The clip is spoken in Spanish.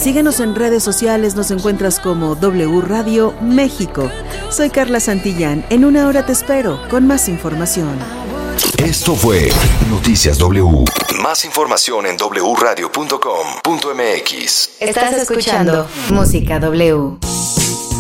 Síguenos en redes sociales, nos encuentras como W Radio México. Soy Carla Santillán, en una hora te espero con más información. Esto fue Noticias W. Más información en wradio.com.mx. Estás escuchando Música W.